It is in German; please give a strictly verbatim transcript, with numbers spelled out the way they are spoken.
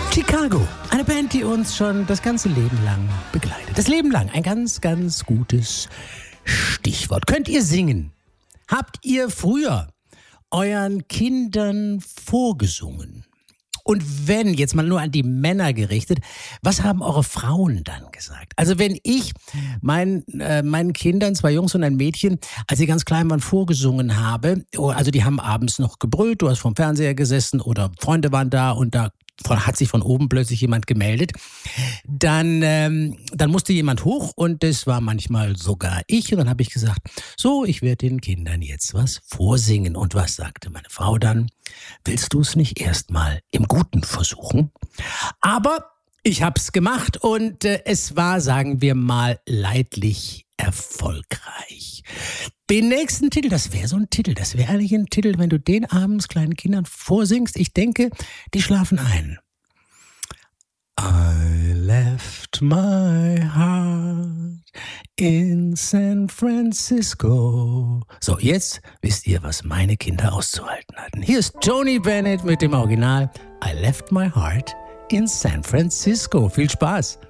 Chicago, eine Band, die uns schon das ganze Leben lang begleitet. Das Leben lang, ein ganz, ganz gutes Stichwort. Könnt ihr singen? Habt ihr früher euren Kindern vorgesungen? Und wenn, jetzt mal nur an die Männer gerichtet, was haben eure Frauen dann gesagt? Also wenn ich mein, äh, meinen Kindern, zwei Jungs und ein Mädchen, als sie ganz klein waren, vorgesungen habe, also die haben abends noch gebrüllt, du hast vorm Fernseher gesessen oder Freunde waren da und da hat sich von oben plötzlich jemand gemeldet, dann, ähm, dann musste jemand hoch und das war manchmal sogar ich. Und dann habe ich gesagt, so, ich werde den Kindern jetzt was vorsingen. Und was sagte meine Frau dann? Willst du es nicht erstmal im Guten versuchen? Aber ich habe es gemacht und äh, es war, sagen wir mal, leidlich erfolgreich. Den nächsten Titel, das wäre so ein Titel, das wäre eigentlich ein Titel, wenn du den abends kleinen Kindern vorsingst. Ich denke, die schlafen ein. I left my heart in San Francisco. So, jetzt wisst ihr, was meine Kinder auszuhalten hatten. Hier ist Tony Bennett mit dem Original I left my heart in San Francisco. Viel Spaß!